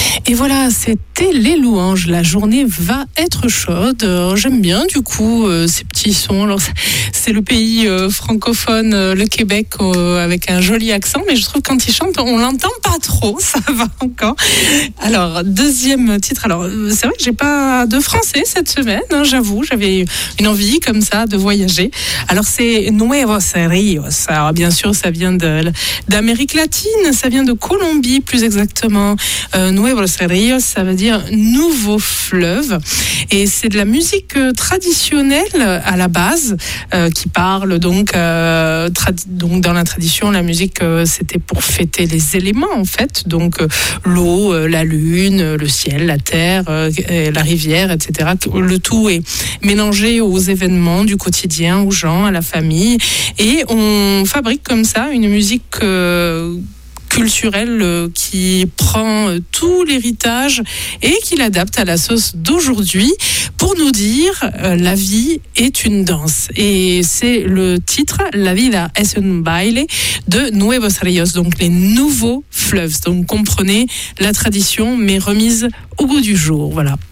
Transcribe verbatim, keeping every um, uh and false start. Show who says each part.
Speaker 1: Et voilà, c'était les louanges. La journée va être chaude. Euh, j'aime bien du coup euh, ces petits sons. Alors, c'est le pays euh, francophone, euh, le Québec, euh, avec un joli accent, mais je trouve quand il chante, on l'entend pas trop. Ça va encore. Alors, deuxième titre. Alors, c'est vrai que j'ai pas de français cette semaine, hein, j'avoue. J'avais une envie comme ça de voyager. Alors, c'est Nuevos Rios. Alors, bien sûr, ça vient de, d'Amérique latine. Ça vient de Colombie, plus exactement. Euh, Nuevos Rios, ça veut dire nouveau fleuve. Et c'est de la musique euh, traditionnelle à la base, euh, qui parle donc, euh, trad- donc dans la tradition, la musique euh, c'était pour fêter les éléments en fait, donc euh, l'eau, euh, la lune, euh, le ciel, la terre, euh, la rivière, et cetera. Le tout est mélangé aux événements du quotidien, aux gens, à la famille, et on fabrique comme ça une musique euh, culturel euh, qui prend euh, tout l'héritage et qui l'adapte à la sauce d'aujourd'hui pour nous dire euh, la vie est une danse. Et c'est le titre La vida es un baile de Nuevos Rios, donc les nouveaux fleuves. Donc comprenez la tradition mais remise au goût du jour. Voilà.